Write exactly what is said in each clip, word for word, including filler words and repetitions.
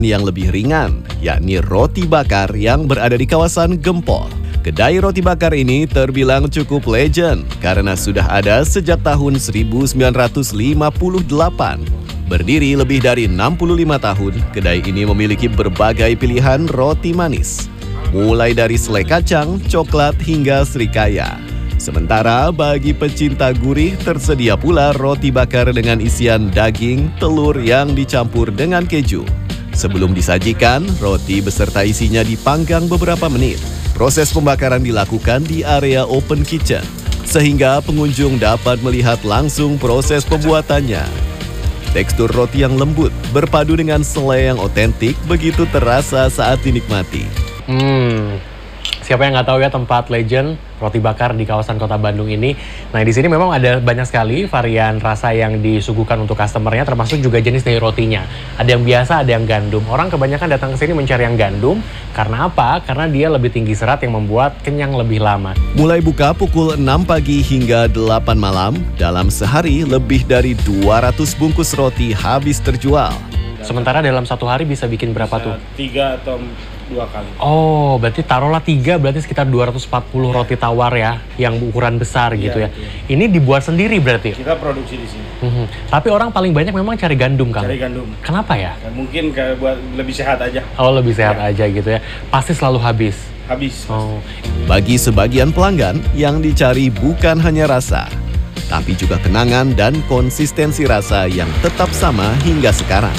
yang lebih ringan, yakni roti bakar yang berada di kawasan Gempol. Kedai roti bakar ini terbilang cukup legend karena sudah ada sejak tahun seribu sembilan ratus lima puluh delapan. Berdiri lebih dari enam puluh lima tahun, kedai ini memiliki berbagai pilihan roti manis, mulai dari selai kacang, coklat, hingga srikaya. Sementara bagi pecinta gurih, tersedia pula roti bakar dengan isian daging, telur yang dicampur dengan keju. Sebelum disajikan, roti beserta isinya dipanggang beberapa menit. Proses pembakaran dilakukan di area open kitchen, sehingga pengunjung dapat melihat langsung proses pembuatannya. Tekstur roti yang lembut berpadu dengan selai yang otentik begitu terasa saat dinikmati. Hmm, siapa yang nggak tahu ya tempat legend roti bakar di kawasan Kota Bandung ini. Nah, di sini memang ada banyak sekali varian rasa yang disuguhkan untuk customernya, termasuk juga jenis dari rotinya. Ada yang biasa, ada yang gandum. Orang kebanyakan datang ke sini mencari yang gandum. Karena apa? Karena dia lebih tinggi serat yang membuat kenyang lebih lama. Mulai buka pukul enam pagi hingga delapan malam, dalam sehari lebih dari dua ratus bungkus roti habis terjual. Sementara dalam satu hari bisa bikin berapa bisa tuh? Tiga atau dua kali. Oh, berarti taruhlah tiga, berarti sekitar dua ratus empat puluh roti tawar ya, yang ukuran besar gitu ya. Betul. Ini dibuat sendiri berarti? Kita produksi di sini. Mm-hmm. Tapi orang paling banyak memang cari gandum, Kang? Cari gandum. Kenapa ya? Ya, mungkin kayak buat lebih sehat aja. Oh, lebih sehat ya. aja gitu ya. Pasti selalu habis? Habis. Oh. Bagi sebagian pelanggan, yang dicari bukan hanya rasa, tapi juga kenangan dan konsistensi rasa yang tetap sama hingga sekarang.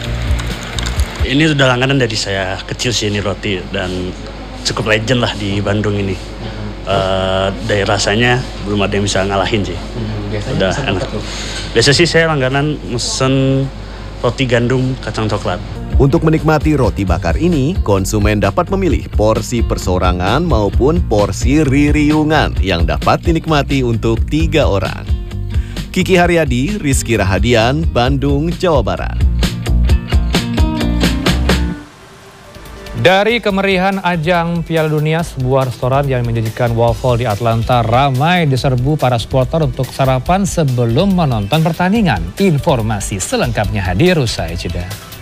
Ini sudah langganan dari saya kecil sih ini roti dan cukup legend lah di Bandung ini. Uh, dari rasanya belum ada yang bisa ngalahin sih. Hmm, biasanya udah enak. Biasa sih saya langganan mesen roti gandum kacang coklat. Untuk menikmati roti bakar ini, konsumen dapat memilih porsi persorangan maupun porsi ririungan yang dapat dinikmati untuk tiga orang. Kiki Haryadi, Rizky Rahadian, Bandung, Jawa Barat. Dari kemerihan ajang Piala Dunia, sebuah restoran yang menjanjikan waffle di Atlanta ramai diserbu para supporter untuk sarapan sebelum menonton pertandingan. Informasi selengkapnya hadir usai jeda.